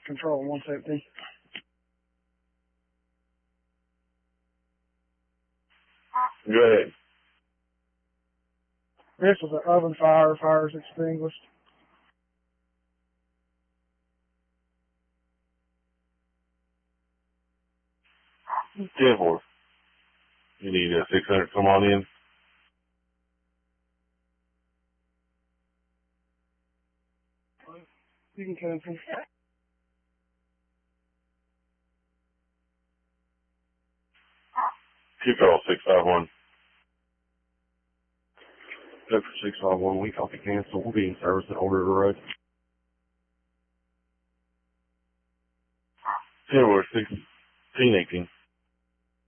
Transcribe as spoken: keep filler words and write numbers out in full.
Control one seventeen. Go ahead. This was an oven fire. Fire's extinguished. ten four. You need a six hundred come on in. You can come in. Two call six five one. Go for six five one. We copy cancel. We'll be in service and order the road. ten four sixteen eighteen.